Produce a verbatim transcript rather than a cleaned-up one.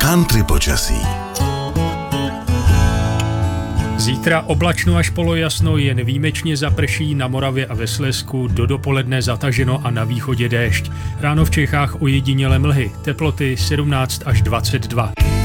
Country počasí. Zítra oblačno až polojasno, jen výjimečně zaprší, na Moravě a ve Slezsku do dopoledne zataženo a na východě déšť. Ráno v Čechách ojedinělé mlhy, teploty sedmnáct až dvacet dva.